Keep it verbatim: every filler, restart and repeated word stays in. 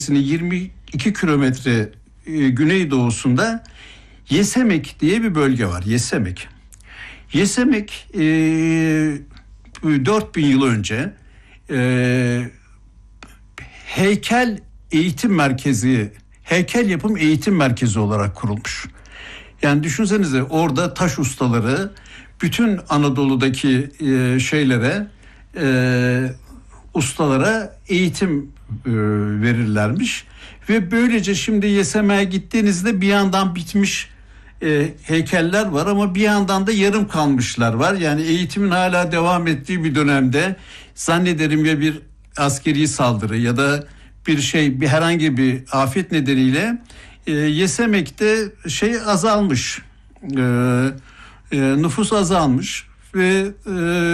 yirmi iki kilometre e, güneydoğusunda Yesemek diye bir bölge var. Yesemek. Yesemek e, dört bin yıl önce e, heykel eğitim merkezi, heykel yapım eğitim merkezi olarak kurulmuş. Yani düşünsenize, orada taş ustaları bütün Anadolu'daki e, şeylere, e, ustalara eğitim e, verirlermiş. Ve böylece şimdi Yesemek'e gittiğinizde bir yandan bitmiş e, heykeller var ama bir yandan da yarım kalmışlar var. Yani eğitimin hala devam ettiği bir dönemde zannederim ya bir askeri saldırı ya da bir şey, bir herhangi bir afet nedeniyle e, Yesemek'te şey azalmış, e, e, nüfus azalmış ve e,